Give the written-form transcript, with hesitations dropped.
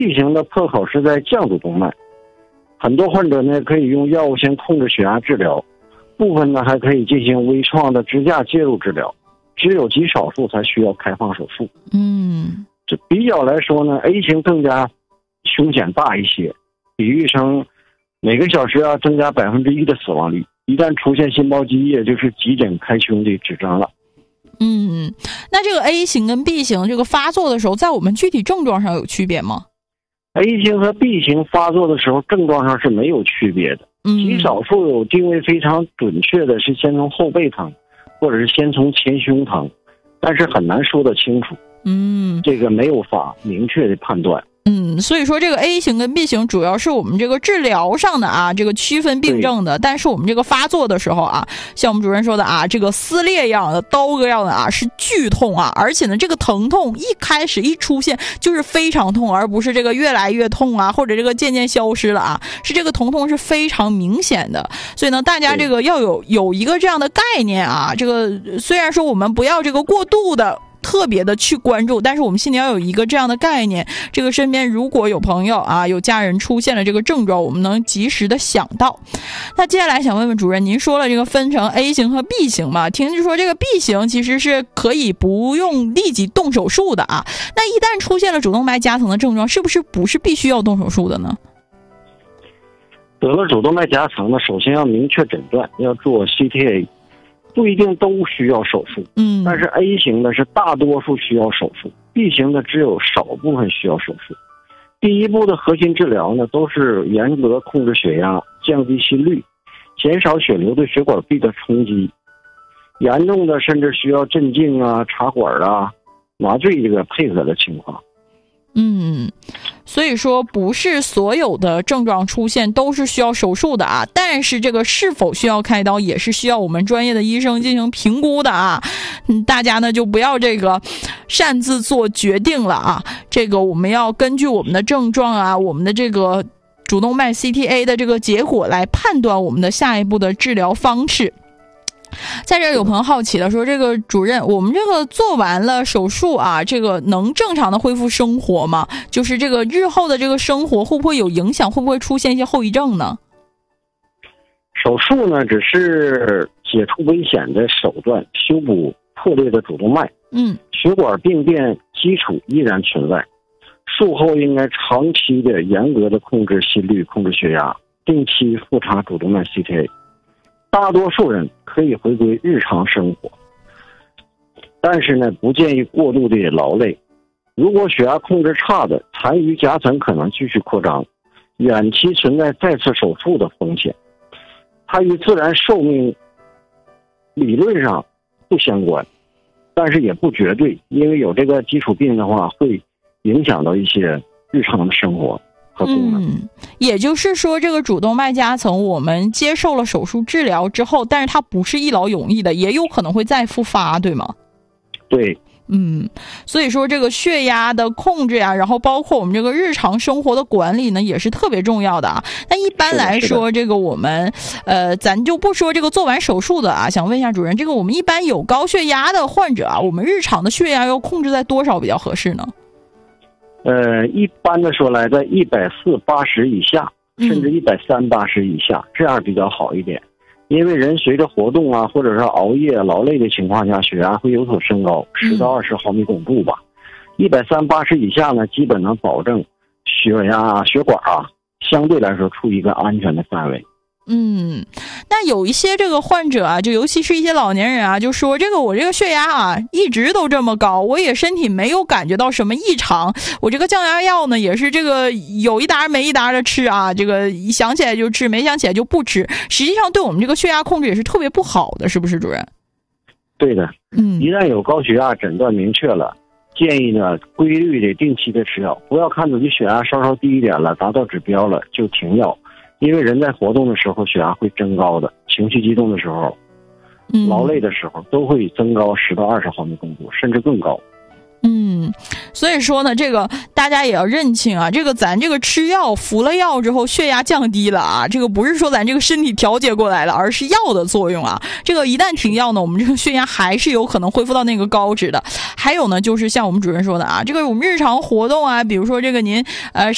B 型的破口是在降主动脉，很多患者呢可以用药物先控制血压治疗，部分呢还可以进行微创的支架介入治疗，只有极少数才需要开放手术。这比较来说呢 ，A 型更加凶险大一些，比喻成每个小时增加1%的死亡率，一旦出现心包积液，就是急诊开胸的指征了。 那这个 A 型跟 B 型这个发作的时候，在我们具体症状上有区别吗？ A 型和 B 型发作的时候，症状上是没有区别的。极少数有定位非常准确的是先从后背疼，或者是先从前胸疼，但是很难说得清楚。这个没有法明确的判断。 所以说这个 A 型跟 B 型主要是我们这个治疗上的这个区分病症的，但是我们这个发作的时候像我们主任说的这个撕裂一样的刀割样的是剧痛而且呢这个疼痛一开始一出现就是非常痛，而不是这个越来越痛或者这个渐渐消失了是这个疼痛是非常明显的。所以呢大家这个要有一个这样的概念这个虽然说我们不要这个过度的特别的去关注，但是我们心里要有一个这样的概念，这个身边如果有朋友有家人出现了这个症状，我们能及时的想到。那接下来想问问主任，您说了这个分成 A 型和 B 型嘛，听就说这个 B 型其实是可以不用立即动手术的那一旦出现了主动脉夹层的症状，是不是必须要动手术的呢？ 得了主动脉夹层呢，首先要明确诊断，要做 CTA，不一定都需要手术，但是 A 型的是大多数需要手术， B 型的只有少部分需要手术。第一步的核心治疗呢，都是严格控制血压，降低心率，减少血流对血管壁的冲击，严重的甚至需要镇静插管麻醉这个配合的情况。 所以说不是所有的症状出现都是需要手术的但是这个是否需要开刀也是需要我们专业的医生进行评估的大家呢就不要这个擅自做决定了这个我们要根据我们的症状我们的这个主动脉 CTA 的这个结果来判断我们的下一步的治疗方式。在这有朋友好奇的说，这个主任，我们这个做完了手术这个能正常的恢复生活吗？就是这个日后的这个生活会不会有影响，会不会出现一些后遗症呢？ 手术呢只是解除危险的手段，修补破裂的主动脉，血管病变基础依然存在。术后应该长期的严格的控制心率，控制血压，定期复查主动脉 CTA。大多数人可以回归日常生活，但是呢，不建议过度的劳累。如果血压控制差的，残余夹层可能继续扩张，远期存在再次手术的风险。它与自然寿命理论上不相关，但是也不绝对，因为有这个基础病的话，会影响到一些日常的生活。 也就是说这个主动脉夹层我们接受了手术治疗之后，但是它不是一劳永逸的，也有可能会再复发，对吗？ 对。 所以说这个血压的控制然后包括我们这个日常生活的管理呢，也是特别重要的那一般来说这个我们咱就不说这个做完手术的想问一下主任，这个我们一般有高血压的患者我们日常的血压要控制在多少比较合适呢？ 一般的说来，在140/80以下，甚至130/80以下，这样比较好一点。因为人随着活动或者是熬夜劳累的情况下，血压会有所升高，10到20毫米汞柱吧。130/80以下呢，基本能保证血压、血管相对来说处于一个安全的范围。 那有一些这个患者就尤其是一些老年人就说这个我这个血压一直都这么高，我也身体没有感觉到什么异常，我这个降压药呢也是这个有一打没一打的吃这个一想起来就吃，没想起来就不吃，实际上对我们这个血压控制也是特别不好的，是不是主任？ 对的。一旦有高血压诊断明确了，建议呢规律的定期的吃药，不要看自己血压稍稍低一点了，达到指标了就停药。因为人在活动的时候血压会增高的，情绪激动的时候劳累的时候都会增高10到20毫米汞柱，甚至更高。 所以说呢这个大家也要认清这个咱这个吃药服了药之后血压降低了这个不是说咱这个身体调节过来了，而是药的作用这个一旦停药呢，我们这个血压还是有可能恢复到那个高值的。还有呢就是像我们主任说的这个我们日常活动比如说这个您